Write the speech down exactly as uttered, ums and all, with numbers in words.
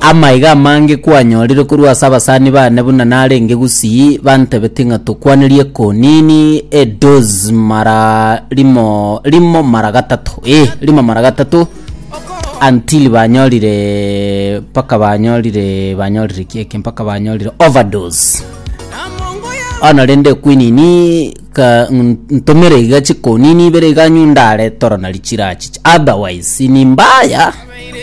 amaiga mange kwanyorire kurwa sabasani bane buna narenge gusi bantebetinga tukwanirie konini e doze mara limo limo mara gatatu eh limo mara gatatu until banyorire paka banyorire banyorire kieke mpaka banyorire overdose ana rende kwinini ka ntomere gachi konini bere ganyundare torona lichirachi otherwise ni mbaya.